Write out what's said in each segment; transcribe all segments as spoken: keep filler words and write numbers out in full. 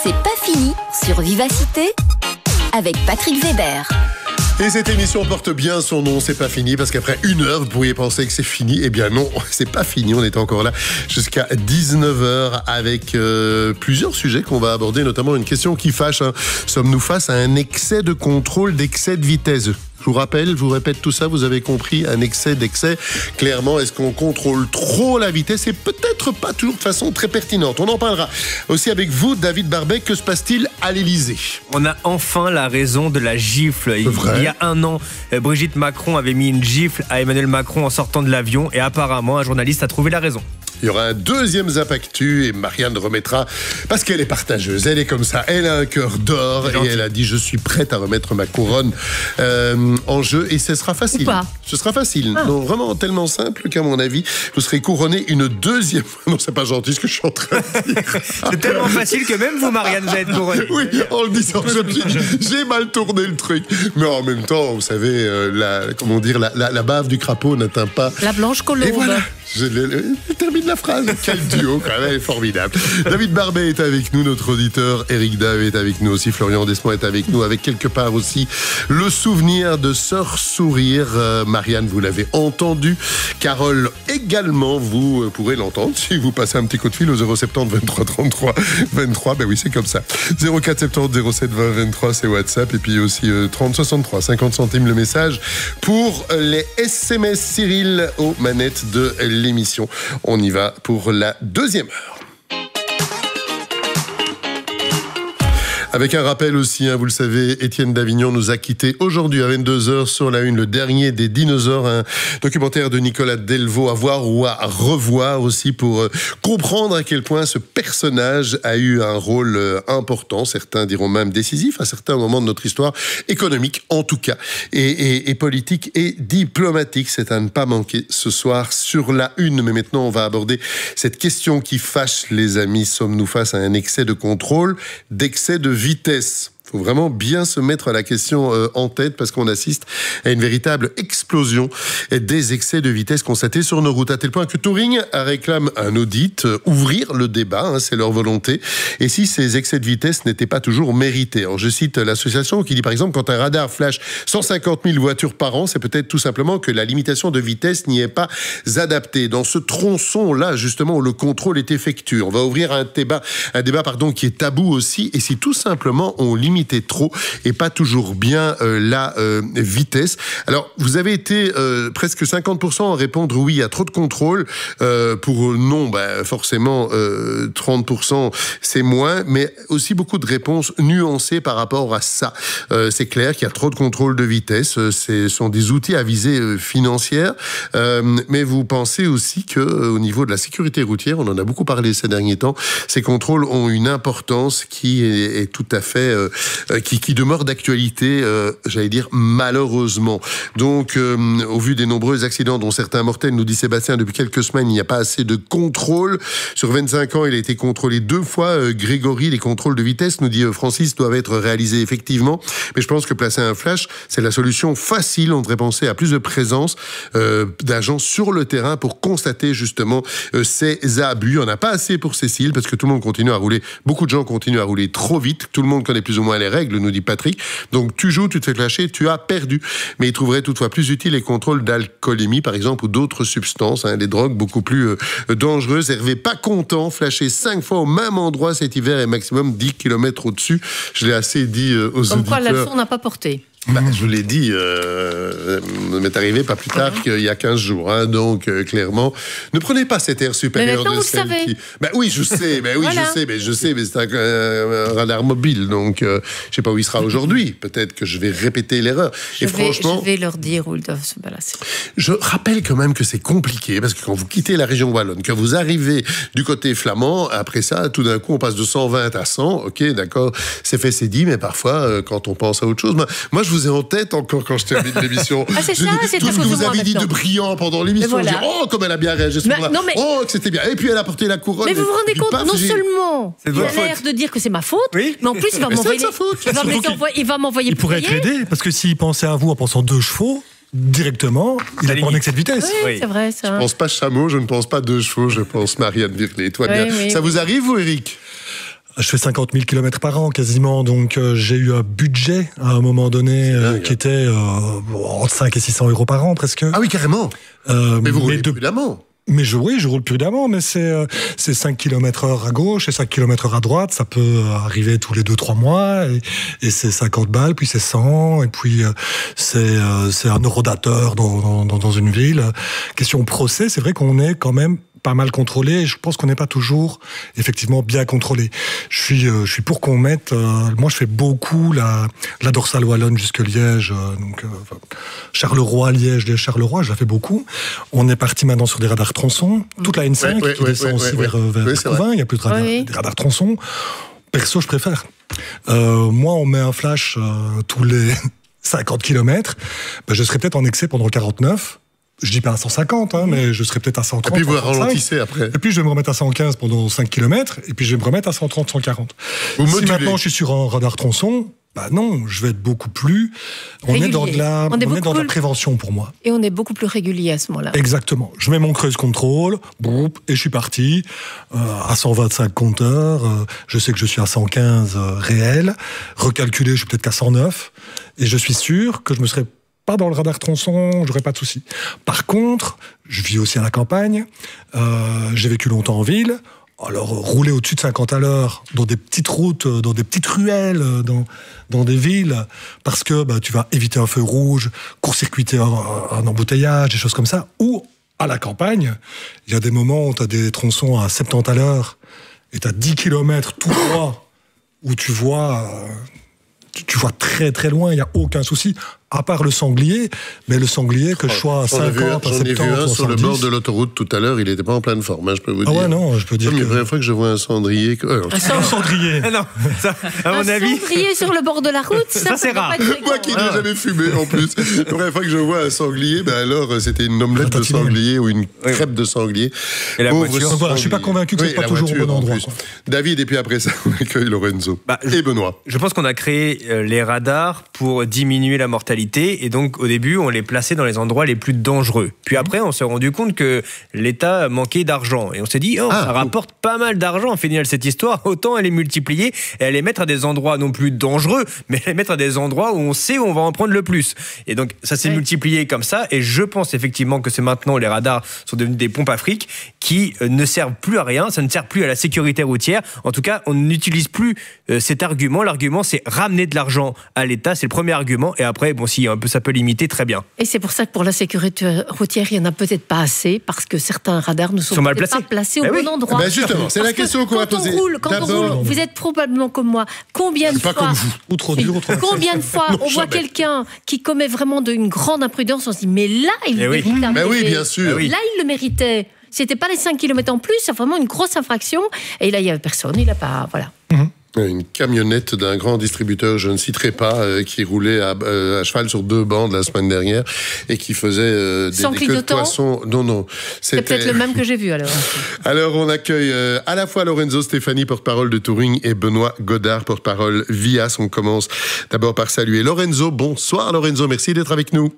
C'est pas fini sur Vivacité avec Patrick Weber. Et cette émission porte bien son nom, c'est pas fini, parce qu'après une heure, vous pourriez penser que c'est fini. Eh bien non, c'est pas fini, on est encore là jusqu'à dix-neuf heures avec euh, plusieurs sujets qu'on va aborder, notamment une question qui fâche. Hein. Sommes-nous face à un excès de contrôle, d'excès de vitesse ? Je vous rappelle, je vous répète tout ça, vous avez compris, un excès d'excès. Clairement, est-ce qu'on contrôle trop la vitesse ? Et peut-être pas toujours de façon très pertinente. On en parlera aussi avec vous, David Barbet. Que se passe-t-il à l'Élysée ? On a enfin la raison de la gifle. Il, il y a un an, Brigitte Macron avait mis une gifle à Emmanuel Macron en sortant de l'avion et apparemment, un journaliste a trouvé la raison. Il y aura un deuxième Zap Actu et Marianne remettra, parce qu'elle est partageuse, elle est comme ça, elle a un cœur d'or et elle a dit je suis prête à remettre ma couronne euh, en jeu et ce sera facile. Ou pas. Ce sera facile. Ah. Non, vraiment tellement simple qu'à mon avis, vous serez couronné une deuxième fois. Non, c'est pas gentil ce que je suis en train de dire. C'est tellement facile que même vous, Marianne, vous allez être couronnée. Oui, en le disant, je me suis dit, j'ai mal tourné le truc. Mais en même temps, vous savez, euh, la, comment dire, la, la, la bave du crapaud n'atteint pas. La blanche colombe. Et voilà. Je, je, je termine la phrase. Quel duo, quand même, elle est formidable. David Barbet est avec nous, notre auditeur. Eric Dave est avec nous aussi. Florian Desmond est avec nous, avec quelque part aussi le souvenir de Sœur Sourire. Euh, Marianne, vous l'avez entendu. Carole également, vous pourrez l'entendre si vous passez un petit coup de fil au zéro sept zéro vingt-trois trente-trois vingt-trois. Ben oui, c'est comme ça. zéro quatre soixante-dix zéro sept vingt vingt-trois, c'est WhatsApp. Et puis aussi euh, trente soixante-trois, cinquante centimes le message pour les S M S Cyril aux manettes de l'émission. On y va pour la deuxième heure. Avec un rappel aussi, hein, vous le savez, Étienne Davignon nous a quittés aujourd'hui à vingt-deux heures sur la une, le dernier des dinosaures, un documentaire de Nicolas Delvaux à voir ou à revoir aussi pour euh, comprendre à quel point ce personnage a eu un rôle euh, important, certains diront même décisif à certains moments de notre histoire, économique en tout cas, et, et, et politique et diplomatique. C'est à ne pas manquer ce soir sur la une. Mais maintenant, on va aborder cette question qui fâche les amis. Sommes-nous face à un excès de contrôle, d'excès de vitesse ? Il faut vraiment bien se mettre la question euh, en tête parce qu'on assiste à une véritable explosion des excès de vitesse constatés sur nos routes, à tel point que Touring réclame un audit, euh, ouvrir le débat, hein, c'est leur volonté, et si ces excès de vitesse n'étaient pas toujours mérités. Alors, je cite l'association qui dit par exemple quand un radar flash cent cinquante mille voitures par an, c'est peut-être tout simplement que la limitation de vitesse n'y est pas adaptée. Dans ce tronçon-là, justement, où le contrôle est effectué, on va ouvrir un débat, un débat pardon, qui est tabou aussi, et si tout simplement on limite trop et pas toujours bien euh, la euh, vitesse. Alors, vous avez été euh, presque cinquante pour cent à répondre oui à trop de contrôle. Euh, pour non, bah, forcément, euh, trente pour cent c'est moins, mais aussi beaucoup de réponses nuancées par rapport à ça. Euh, c'est clair qu'il y a trop de contrôle de vitesse. Ce sont des outils à visée euh, financière, euh, mais vous pensez aussi que euh, au niveau de la sécurité routière, on en a beaucoup parlé ces derniers temps, ces contrôles ont une importance qui est, est tout à fait euh, Qui, qui demeure d'actualité, euh, j'allais dire malheureusement. Donc, euh, au vu des nombreux accidents, dont certains mortels, nous dit Sébastien, depuis quelques semaines, il n'y a pas assez de contrôle. Sur vingt-cinq ans, il a été contrôlé deux fois. Euh, Grégory, les contrôles de vitesse, nous dit euh, Francis, doivent être réalisés effectivement. Mais je pense que placer un flash, c'est la solution facile. On devrait penser à plus de présence euh, d'agents sur le terrain pour constater justement euh, ces abus. On n'a pas assez pour Cécile, parce que tout le monde continue à rouler. Beaucoup de gens continuent à rouler trop vite. Tout le monde connaît plus ou moins les règles, nous dit Patrick. Donc tu joues, tu te fais flasher, tu as perdu. Mais il trouverait toutefois plus utile les contrôles d'alcoolémie, par exemple, ou d'autres substances, hein, des drogues beaucoup plus euh, dangereuses. Hervé, pas content, flashé cinq fois au même endroit cet hiver et maximum dix kilomètres au-dessus. Je l'ai assez dit euh, aux Comme auditeurs. quoi, la leçon n'a pas porté. Bah, je vous l'ai dit, euh, m'est arrivé pas plus tard qu'il y a quinze jours. Hein, donc, euh, clairement, ne prenez pas cet air supérieur mais de vous celle savez. qui... Bah oui, je sais, bah oui, Voilà. je sais, mais je sais, mais c'est un, euh, un radar mobile, donc euh, je sais pas où il sera aujourd'hui. Peut-être que je vais répéter l'erreur. Je, Et vais, franchement, je vais leur dire où ils doivent se balancer. je rappelle quand même que c'est compliqué, parce que quand vous quittez la région wallonne, que vous arrivez du côté flamand, après ça, tout d'un coup, on passe de cent vingt à cent, ok, d'accord, c'est fait, c'est dit, mais parfois, euh, quand on pense à autre chose, moi, moi je vous ai en tête encore quand je termine l'émission. Ah, c'est Je- ça, c'est tout à ce cause que de vous moi avez dit de maintenant. brillant pendant l'émission, Mais voilà. je dis, oh, comme elle a bien réagi à ce Mais- moment-là, non, mais- oh, que c'était bien, et puis elle a porté la couronne. Mais vous vous rendez Du compte, paf, non j'ai- seulement C'est il a votre l'air faute. de dire que c'est ma faute, Oui. mais en plus il va Mais c'est m'envoyer, de sa faute. il va me les Surtout envoyer- il va m'envoyer Il pourrait être payer. aidé, parce que s'il pensait à vous en pensant deux chevaux, directement, il Ça a pas en limite. excès de vitesse. Oui, Oui. c'est vrai ça. Je pense pas chameau, je ne pense pas deux chevaux, je pense Marianne Virlet. Toi, Oui, bien. oui. Ça vous arrive, vous, Eric ? Je fais cinquante mille kilomètres par an quasiment, donc euh, j'ai eu un budget à un moment donné euh, qui était euh, entre cinq et six cents euros par an presque. Ah oui, carrément. Euh, mais vous roulez de... prudemment. Mais je, oui, je roule prudemment, mais c'est, euh, c'est cinq kilomètres heure à gauche et cinq kilomètres heure à droite. Ça peut arriver tous les deux trois mois. Et, et c'est cinquante balles, puis c'est cent. Et puis euh, c'est, euh, c'est un eurodateur dans, dans, dans une ville. Question procès, c'est vrai qu'on est quand même pas mal contrôlé. Et je pense qu'on n'est pas toujours effectivement bien contrôlé. Je suis, euh, je suis pour qu'on mette... Euh, moi, je fais beaucoup la, la dorsale wallonne jusque Liège. Euh, donc, euh, enfin, Charleroi, Liège, Liège, Charleroi, je la fais beaucoup. On est parti maintenant sur des radars tronçons. Toute la N cinq ouais, ouais, qui ouais, descend ouais, aussi ouais, vers, vers ouais, Couvin. Il n'y a plus de radars, oui. des radars tronçons. Perso, je préfère. Euh, moi, on met un flash euh, tous les cinquante kilomètres. Ben, je serais peut-être en excès pendant quarante-neuf. Je dis pas à cent cinquante, hein, mais je serais peut-être à cent trente. Et puis vous cent trente-cinq. ralentissez après. Et puis je vais me remettre à cent quinze pendant cinq kilomètres, et puis je vais me remettre à cent trente, cent quarante. Vous si modulez. maintenant je suis sur un radar tronçon, bah non, je vais être beaucoup plus. On Régulier. est dans de la, On on est est beaucoup dans de la plus- prévention pour moi. Et on est beaucoup plus régulier à ce moment-là. Exactement. Je mets mon cruise control, broup, et je suis parti euh, à cent vingt-cinq compteurs. Euh, je sais que je suis à cent quinze euh, réel. Recalculé, je suis peut-être qu'à cent neuf, et je suis sûr que je me serais pas dans le radar tronçon, j'aurais pas de souci. Par contre, je vis aussi à la campagne, euh, j'ai vécu longtemps en ville. Alors, rouler au-dessus de cinquante à l'heure, dans des petites routes, dans des petites ruelles, dans, dans des villes, parce que bah, tu vas éviter un feu rouge, court-circuiter un, un embouteillage, des choses comme ça, ou à la campagne, il y a des moments où tu as des tronçons à soixante-dix à l'heure, et tu as dix kilomètres tout droit, où tu vois... Euh, Tu, tu vois très très loin, il n'y a aucun souci, à part le sanglier, mais le sanglier, que je sois à J'en ai vu un- cinquante, à J'en ai vu soixante-dix, un sur le soixante-dix. bord de l'autoroute tout à l'heure, il n'était pas en pleine forme, hein, je peux vous Ah dire. ouais, non, je peux dire C'est la que... première fois que je vois un cendrier. que- euh, Un Un sang- cendrier. Ah non, ça, à mon un avis. cendrier sur le bord de la route, ça, Ça, c'est doit rare. pas être fréquent. Moi qui n'ai jamais fumé en plus. La première fois que je vois un sanglier, ben alors c'était une omelette de Ratatouille. sanglier ou une crêpe de sanglier. Et la Pauvre voiture. Donc voilà, je suis pas sanglier. convaincu que Oui, c'est pas la toujours au voiture, bon en endroit, plus. quoi. David, et puis après ça, on accueille Lorenzo. Bah, je- Et Benoît. Je pense qu'on a créé euh, les radars pour diminuer la mortalité et donc au début on les plaçait dans les endroits les plus dangereux. Puis après on s'est rendu compte que l'État manquait d'argent et on s'est dit oh Ah, ça rapporte pas mal d'argent en final cette histoire, autant elle est multipliée et elle les mettre à des endroits non plus dangereux mais les mettre à des endroits où on sait où on va en prendre le plus. Et donc ça s'est Ouais. multiplié comme ça et je pense effectivement que c'est maintenant les radars sont devenus des pompes à fric qui euh, ne servent plus à rien, ça ne sert plus à la sécurité routière. En tout cas on n'utilise plus euh, cet argument. L'argument c'est ramener de l'argent à l'État, c'est le premier argument et après bon si un peu ça peut limiter très bien. Et c'est pour ça que pour la sécurité routière, il n'y en a peut-être pas assez, parce que certains radars ne sont, Sont mal peut-être placés. pas placés au Eh bon oui. endroit. Ben justement, c'est la Parce que question qu'on va quand on poser. roule- Quand on D'abord- roule, vous êtes probablement comme moi. Combien de C'est pas fois, comme vous. Ou trop dur, ou trop combien de fois Non, on voit jamais. quelqu'un qui commet vraiment d'une grande imprudence, on se dit mais là il Eh oui. mérite Ben oui, d'arriver. bien sûr. Ben oui. Là il le méritait. C'était pas les cinq kilomètres en plus, c'est vraiment une grosse infraction. Et là il y avait personne, il a pas voilà. Une camionnette d'un grand distributeur, je ne citerai pas, euh, qui roulait à, euh, à cheval sur deux bandes la semaine dernière et qui faisait euh, des, Sans des queues de clignotant poisson. Non, non. C'est peut-être le même que j'ai vu alors. Alors, on accueille euh, à la fois Lorenzo Stefani, porte-parole de Touring, et Benoît Godard, porte-parole Vias. On commence d'abord par saluer Lorenzo. Bonsoir Lorenzo, merci d'être avec nous.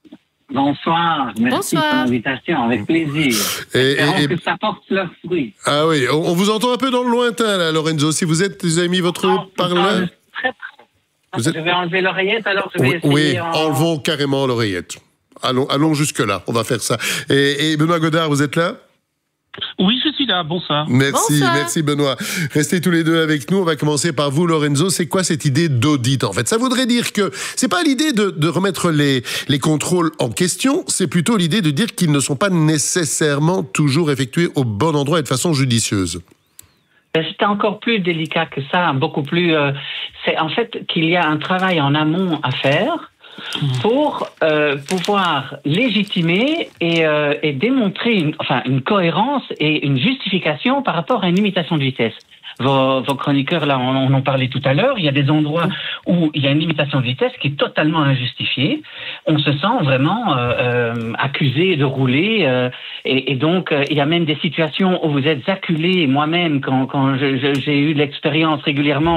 Bonsoir, merci Bonsoir. pour l'invitation, avec plaisir. Et- Espérons et- et- que ça porte leurs fruits. Ah oui, on, on vous entend un peu dans le lointain, là, Lorenzo. Si vous êtes, vous avez mis votre Ah, parleur. très, très. Vous êtes- Je vais enlever l'oreillette, alors je vais Oui, essayer oui, en... enlevons carrément l'oreillette. Allons, allons jusque-là, on va faire ça. Et, et Benoît Godard, vous êtes là ? Oui, je suis là, bonsoir. Merci, Bonsoir. merci Benoît. Restez tous les deux avec nous. On va commencer par vous, Lorenzo. C'est quoi cette idée d'audit, en fait ? Ça voudrait dire que c'est pas l'idée de, de remettre les, les contrôles en question, c'est plutôt l'idée de dire qu'ils ne sont pas nécessairement toujours effectués au bon endroit et de façon judicieuse. C'est encore plus délicat que ça, beaucoup plus... euh, c'est en fait qu'il y a un travail en amont à faire pour euh, pouvoir légitimer et, euh, et démontrer une, enfin, une cohérence et une justification par rapport à une limitation de vitesse. Vos, vos chroniqueurs, là, on, on en parlait tout à l'heure, il y a des endroits où il y a une limitation de vitesse qui est totalement injustifiée. On se sent vraiment euh, euh, accusé de rouler euh, et, et donc euh, il y a même des situations où vous êtes acculé. Moi-même, quand, quand je, je, j'ai eu l'expérience régulièrement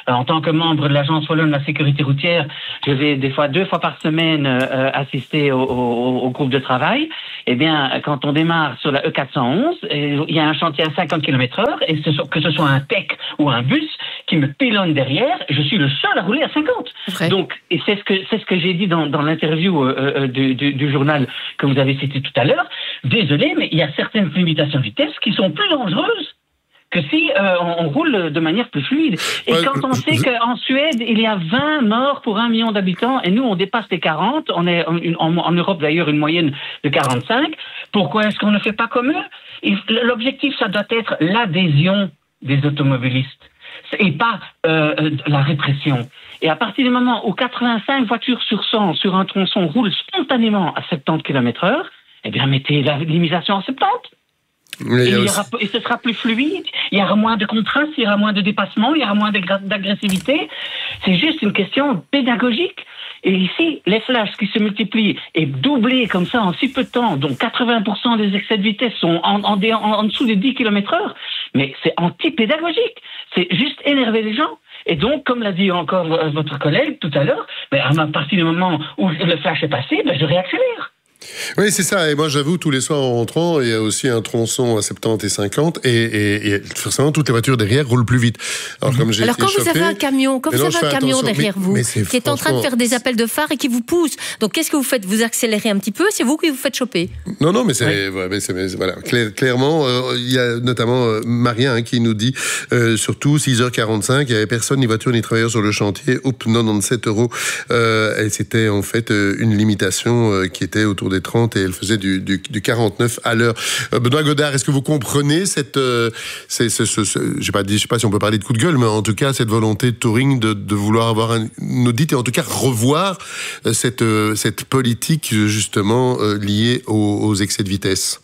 en tant que membre de l'Agence wallonne de la sécurité routière, je vais des fois deux fois par semaine euh, assister au, au, au groupe de travail. Eh bien, quand on démarre sur la E quatre cent onze, il y a un chantier à cinquante kilomètres heure, et ce, que ce soit un T E C ou un bus qui me pilonne derrière, je suis le seul à rouler à cinquante. Vrai. Donc, et c'est ce que c'est ce que j'ai dit dans, dans l'interview euh, du, du, du journal que vous avez cité tout à l'heure. Désolé, mais il y a certaines limitations de vitesse qui sont plus dangereuses que si euh, on, on roule de manière plus fluide. Et ouais, quand on sait je... qu'en Suède, il y a vingt morts pour un million d'habitants, et nous, on dépasse les quarante, on est en, en, en Europe d'ailleurs une moyenne de quarante-cinq, pourquoi est-ce qu'on ne fait pas comme eux? Et l'objectif, ça doit être l'adhésion des automobilistes, et pas euh, la répression. Et à partir du moment où quatre-vingt-cinq voitures sur cent sur un tronçon roulent spontanément à soixante-dix kilomètres heure, eh bien, mettez la limitation à soixante-dix. Et, il y aura, et ce sera plus fluide, il y aura moins de contraste, il y aura moins de dépassement, il y aura moins d'agressivité. C'est juste une question pédagogique. Et ici, les flashs qui se multiplient et doublés comme ça en si peu de temps, dont quatre-vingts pour cent des excès de vitesse sont en, en, en, en dessous des dix kilomètres heure, mais c'est anti-pédagogique. C'est juste énerver les gens. Et donc, comme l'a dit encore votre collègue tout à l'heure, ben, à partir du moment où le flash est passé, ben, je réaccélère. Oui, c'est ça. Et moi, j'avoue, tous les soirs en rentrant, il y a aussi un tronçon à soixante-dix et cinquante, et, et, et forcément, toutes les voitures derrière roulent plus vite. Alors, comme j'ai Alors été quand chopé, vous avez un camion, quand vous avez un camion derrière mais, vous, mais qui est en train de faire des appels de phare et qui vous pousse, donc qu'est-ce que vous faites? Vous accélérez un petit peu, c'est vous qui vous faites choper? Non, non, mais c'est, ouais. mais c'est mais voilà, Claire, clairement, euh, il y a notamment euh, Maria hein, qui nous dit, euh, surtout six heures quarante-cinq, il n'y avait personne, ni voiture, ni travailleur sur le chantier, oups, quatre-vingt-dix-sept euros. Euh, et c'était en fait euh, une limitation euh, qui était autour des trente, et elle faisait Du, du, du quarante-neuf à l'heure. Euh, Benoît Godard, est-ce que vous comprenez cette, euh, c'est, c'est, ce, ce, j'ai pas dit, je sais pas si on peut parler de coup de gueule, mais en tout cas cette volonté de Touring de, de vouloir avoir un, une audite et en tout cas revoir euh, cette, euh, cette politique justement euh, liée aux, aux excès de vitesse?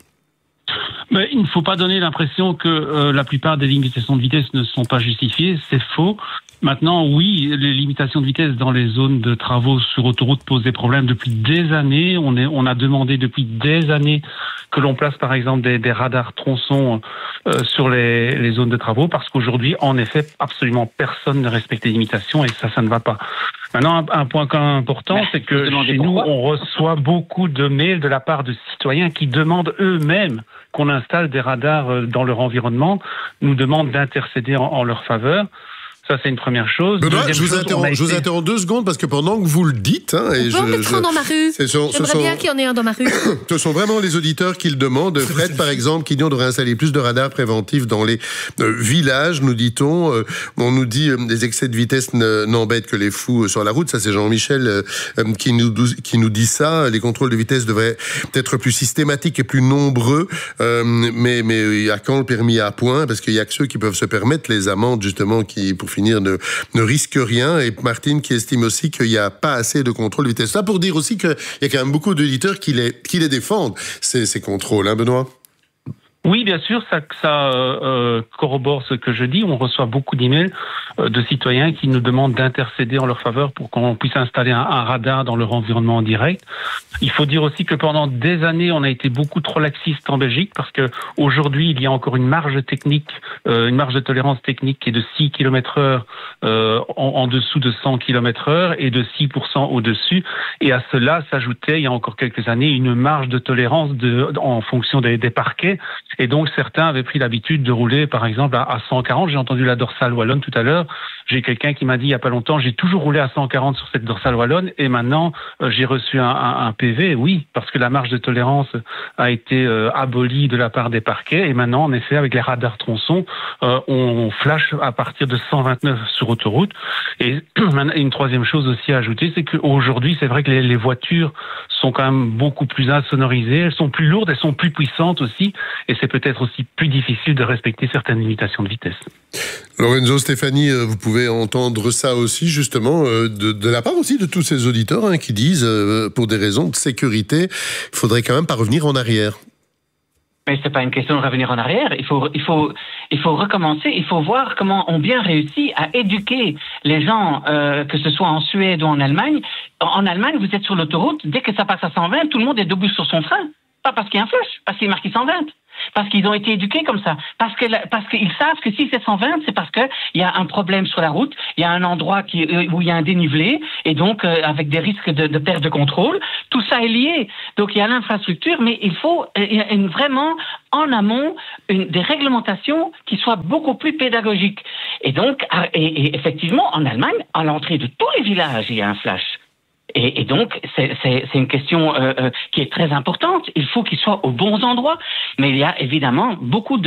Mais il ne faut pas donner l'impression que euh, la plupart des limitations de vitesse ne sont pas justifiées, c'est faux. Maintenant, oui, les limitations de vitesse dans les zones de travaux sur autoroute posent des problèmes depuis des années. On, est, on a demandé depuis des années que l'on place, par exemple, des, des radars tronçons euh, sur les, les zones de travaux, parce qu'aujourd'hui, en effet, absolument personne ne respecte les limitations, et ça, ça ne va pas. Maintenant, un, un point quand même important, c'est que chez nous, on reçoit beaucoup de mails de la part de citoyens qui demandent eux-mêmes qu'on installe des radars dans leur environnement, nous demandent d'intercéder en, en leur faveur. Ça, c'est une première chose. Benoît, je vous, chose, interromps, je vous été... interromps deux secondes parce que pendant que vous le dites... Hein, et on peut je, en mettre je, un dans ma rue. Son, J'aimerais sont, bien qu'il y en ait un dans ma rue. Ce sont vraiment les auditeurs qui le demandent. Fred, par exemple, qui dit on devrait installer plus de radars préventifs dans les euh, villages, nous dit-on. Euh, on nous dit euh, les excès de vitesse n'embêtent que les fous sur la route. Ça, c'est Jean-Michel euh, qui, nous, qui nous dit ça. Les contrôles de vitesse devraient être plus systématiques et plus nombreux. Euh, mais, mais il y a quand le permis à point? Parce qu'il y a que ceux qui peuvent se permettre les amendes, justement, qui... pour finir, ne, ne risque rien. Et Martine qui estime aussi qu'il n'y a pas assez de contrôle de vitesse. Ça pour dire aussi qu'il y a quand même beaucoup d'auditeurs qui les, qui les défendent, ces, ces contrôles, hein, Benoît? Oui, bien sûr, ça, ça euh, corrobore ce que je dis. On reçoit beaucoup d'emails euh, de citoyens qui nous demandent d'intercéder en leur faveur pour qu'on puisse installer un, un radar dans leur environnement en direct. Il faut dire aussi que pendant des années, on a été beaucoup trop laxiste en Belgique, parce que aujourd'hui, il y a encore une marge technique, euh, une marge de tolérance technique qui est de six kilomètres heure euh, en, en dessous de cent kilomètres heure et de six pour cent au-dessus. Et à cela s'ajoutait, il y a encore quelques années, une marge de tolérance de, en fonction des, des parquets. Et donc, certains avaient pris l'habitude de rouler, par exemple, à, à cent quarante. J'ai entendu la dorsale wallonne tout à l'heure. J'ai quelqu'un qui m'a dit il y a pas longtemps, j'ai toujours roulé à cent quarante sur cette dorsale wallonne, et maintenant, euh, j'ai reçu un, un, un P V. Oui, parce que la marge de tolérance a été euh, abolie de la part des parquets. Et maintenant, en effet, avec les radars tronçons, euh, on flash à partir de cent vingt-neuf sur autoroute. Et une troisième chose aussi à ajouter, c'est qu'aujourd'hui, c'est vrai que les, les voitures sont quand même beaucoup plus insonorisées. Elles sont plus lourdes, elles sont plus puissantes aussi. Et c'est peut-être aussi plus difficile de respecter certaines limitations de vitesse. Lorenzo, Stéphanie, vous pouvez entendre ça aussi, justement, de, de la part aussi de tous ces auditeurs hein, qui disent, euh, pour des raisons de sécurité, il faudrait quand même pas revenir en arrière. Mais c'est pas une question de revenir en arrière. Il faut, il faut, il faut recommencer. Il faut voir comment on bien réussit à éduquer les gens, euh, que ce soit en Suède ou en Allemagne. En, en Allemagne, vous êtes sur l'autoroute, dès que ça passe à cent vingt, tout le monde est debout sur son frein. Pas parce qu'il y a un flash, parce qu'il est marqué cent vingt. Parce qu'ils ont été éduqués comme ça. Parce que parce qu'ils savent que si c'est cent vingt, c'est parce que il y a un problème sur la route, il y a un endroit qui, où il y a un dénivelé, et donc euh, avec des risques de, de perte de contrôle. Tout ça est lié. Donc il y a l'infrastructure, mais il faut il y a une, vraiment en amont une, des réglementations qui soient beaucoup plus pédagogiques. Et donc, et, et effectivement, en Allemagne, à l'entrée de tous les villages, il y a un flash. Et, et donc, c'est, c'est, c'est une question euh, euh, qui est très importante. Il faut qu'il soit aux bons endroits. Mais il y a évidemment beaucoup de